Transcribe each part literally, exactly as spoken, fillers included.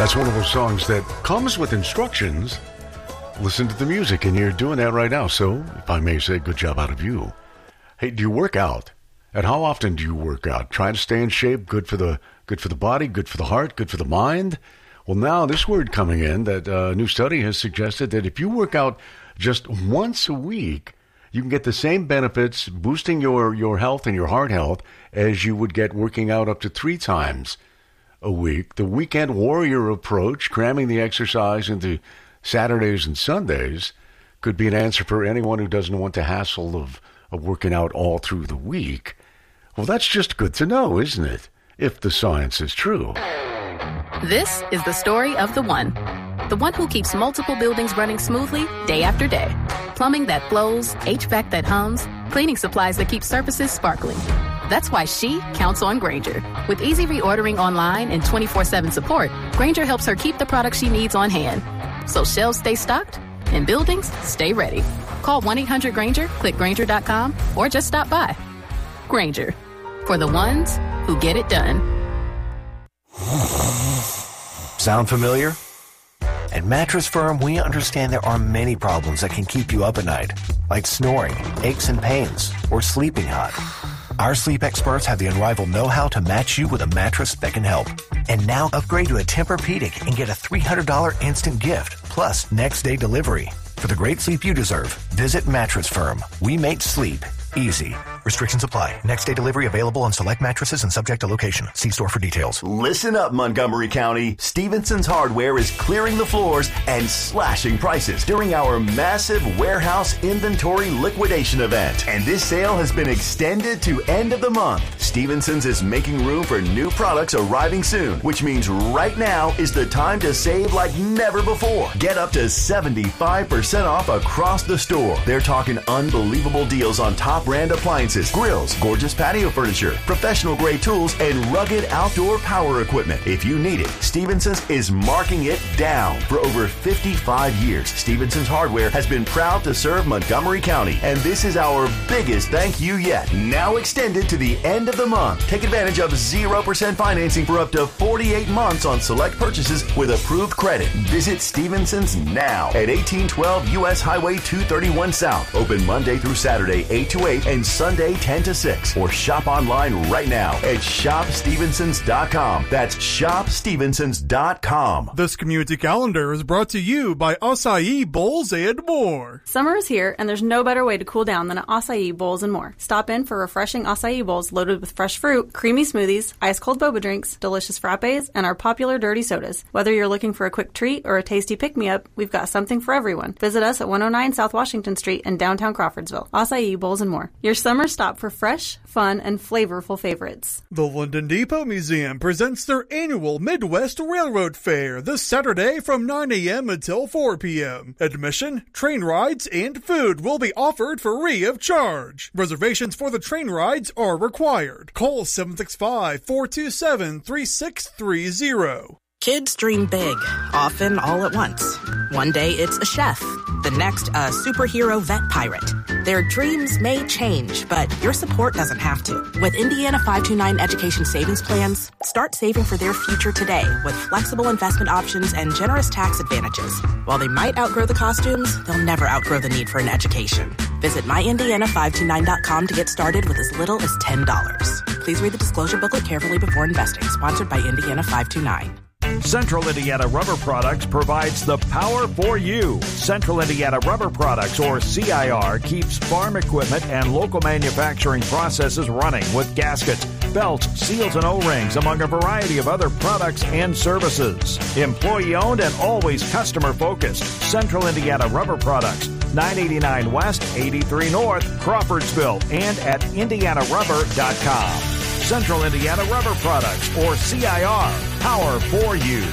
That's one of those songs that comes with instructions. Listen to the music, and you're doing that right now. So, if I may say, good job out of you. Hey, do you work out? And how often do you work out? Try to stay in shape, good for the good for the body, good for the heart, good for the mind. Well, now this word coming in that a new study has suggested that if you work out just once a week, you can get the same benefits boosting your, your health and your heart health as you would get working out up to three times a week. The weekend warrior approach, cramming the exercise into Saturdays and Sundays, could be an answer for anyone who doesn't want the hassle of, of working out all through the week. Well, that's just good to know, isn't it? If the science is true. This is the story of the one. The one who keeps multiple buildings running smoothly day after day. Plumbing that flows, H V A C that hums, cleaning supplies that keep surfaces sparkling. That's why she counts on Grainger. With easy reordering online and twenty-four seven support, Grainger helps her keep the products she needs on hand. So shelves stay stocked and buildings stay ready. Call one eight hundred Grainger, click Grainger dot com, or just stop by. Grainger, for the ones who get it done. Sound familiar? At Mattress Firm, we understand there are many problems that can keep you up at night, like snoring, aches and pains, or sleeping hot. Our sleep experts have the unrivaled know-how to match you with a mattress that can help. And now upgrade to a Tempur-Pedic and get a three hundred dollars instant gift, plus next-day delivery. For the great sleep you deserve, visit Mattress Firm. We make sleep easy. Restrictions apply. Next day delivery available on select mattresses and subject to location. See store for details. Listen up, Montgomery County. Stevenson's Hardware is clearing the floors and slashing prices during our massive warehouse inventory liquidation event. And this sale has been extended to end of the month. Stevenson's is making room for new products arriving soon, which means right now is the time to save like never before. Get up to seventy-five percent off across the store. They're talking unbelievable deals on top brand appliances, grills, gorgeous patio furniture, professional grade tools, and rugged outdoor power equipment. If you need it, Stevenson's is marking it down. For over fifty-five years, Stevenson's Hardware has been proud to serve Montgomery County, and this is our biggest thank you yet. Now extended to the end of the month. Take advantage of zero percent financing for up to forty-eight months on select purchases with approved credit. Visit Stevenson's now at eighteen twelve U S Highway two thirty-one South. Open Monday through Saturday, eight to eight, and Sunday, ten to six. Or shop online right now at shop stevensons dot com. That's shop stevensons dot com. This community calendar is brought to you by Acai Bowls and More. Summer is here, and there's no better way to cool down than at Acai Bowls and More. Stop in for refreshing acai bowls loaded with fresh fruit, creamy smoothies, ice-cold boba drinks, delicious frappes, and our popular dirty sodas. Whether you're looking for a quick treat or a tasty pick-me-up, we've got something for everyone. Visit us at one oh nine South Washington Street in downtown Crawfordsville. Acai Bowls and More. Your summer stop for fresh, fun, and flavorful favorites. The London Depot Museum presents their annual Midwest Railroad Fair this Saturday from nine a.m. until four p.m. Admission, train rides, and food will be offered free of charge. Reservations for the train rides are required. Call seven six five, four two seven, three six three zero. Kids dream big, often all at once. One day it's a chef, the next a superhero vet pirate. Their dreams may change, but your support doesn't have to. With Indiana five two nine Education Savings Plans, start saving for their future today with flexible investment options and generous tax advantages. While they might outgrow the costumes, they'll never outgrow the need for an education. Visit my indiana five two nine dot com to get started with as little as ten dollars. Please read the disclosure booklet carefully before investing. Sponsored by Indiana five two nine. Central Indiana Rubber Products provides the power for you. Central Indiana Rubber Products, or C I R, keeps farm equipment and local manufacturing processes running with gaskets, belts, seals, and O-rings, among a variety of other products and services. Employee-owned and always customer-focused. Central Indiana Rubber Products, nine eighty-nine West, eighty-three North, Crawfordsville, and at indiana rubber dot com. Central Indiana Rubber Products, or C I R, power for you.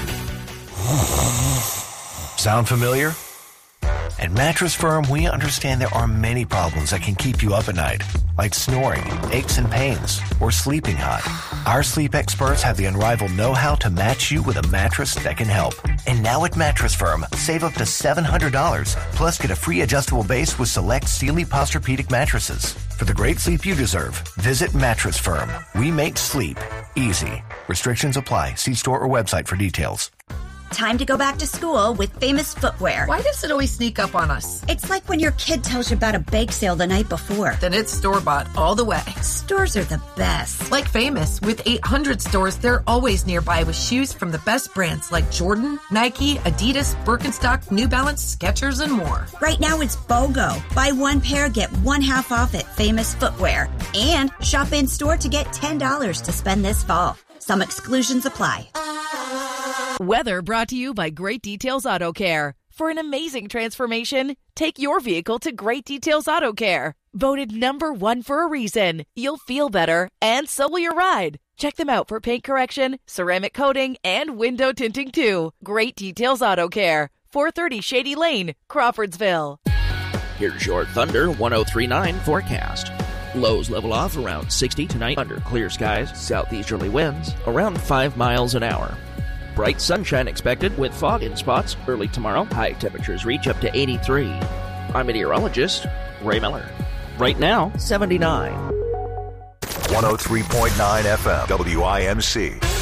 Sound familiar? At Mattress Firm, we understand there are many problems that can keep you up at night, like snoring, aches and pains, or sleeping hot. Our sleep experts have the unrivaled know-how to match you with a mattress that can help. And now at Mattress Firm, save up to seven hundred dollars, plus get a free adjustable base with select Sealy Posturepedic mattresses. For the great sleep you deserve, visit Mattress Firm. We make sleep easy. Restrictions apply. See store or website for details. Time to go back to school with Famous Footwear. Why does it always sneak up on us? It's like when your kid tells you about a bake sale the night before. Then it's store-bought all the way. Stores are the best. Like Famous, with eight hundred stores, they're always nearby with shoes from the best brands like Jordan, Nike, Adidas, Birkenstock, New Balance, Skechers, and more. Right now it's BOGO. Buy one pair, get one half off at Famous Footwear. And shop in-store to get ten dollars to spend this fall. Some exclusions apply. Weather brought to you by Great Details Auto Care. For an amazing transformation, take your vehicle to Great Details Auto Care. Voted number one for a reason. You'll feel better, and so will your ride. Check them out for paint correction, ceramic coating, and window tinting too. Great Details Auto Care. four thirty Shady Lane, Crawfordsville. Here's your Thunder one oh three point nine forecast. Lows level off around sixty tonight under clear skies, southeasterly winds around five miles an hour. Bright sunshine expected with fog in spots early tomorrow. High temperatures reach up to eighty-three. I'm meteorologist Ray Miller. Right now, seventy-nine. one oh three point nine F M, W I M C.